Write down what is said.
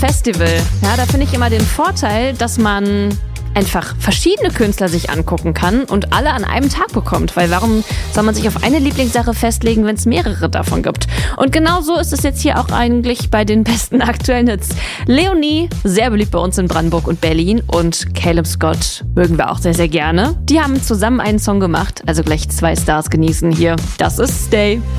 Festival. Ja, da finde ich immer den Vorteil, dass man einfach verschiedene Künstler sich angucken kann und alle an einem Tag bekommt. Weil warum soll man sich auf eine Lieblingssache festlegen, wenn es mehrere davon gibt? Und genau so ist es jetzt hier auch eigentlich bei den besten aktuellen Hits. Leonie, sehr beliebt bei uns in Brandenburg und Berlin, und Caleb Scott mögen wir auch sehr, sehr gerne. Die haben zusammen einen Song gemacht, also gleich 2 Stars genießen hier. Das ist Stay.